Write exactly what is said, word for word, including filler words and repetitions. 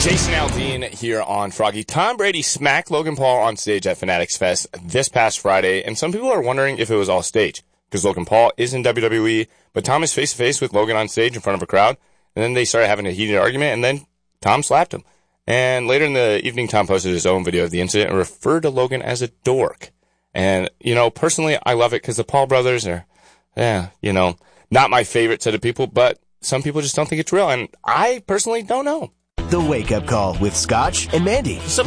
Jason Aldean here on Froggy. Tom Brady smacked Logan Paul on stage at Fanatics Fest this past Friday, and some people are wondering if it was all stage, because Logan Paul is in W W E, but Tom is face-to-face with Logan on stage in front of a crowd, and then they started having a heated argument, and then Tom slapped him. And later in the evening, Tom posted his own video of the incident and referred to Logan as a dork. And, you know, personally, I love it because the Paul brothers are, yeah, you know, not my favorite set of people, but some people just don't think it's real, and I personally don't know. The Wake Up Call with Scotch and Mandy.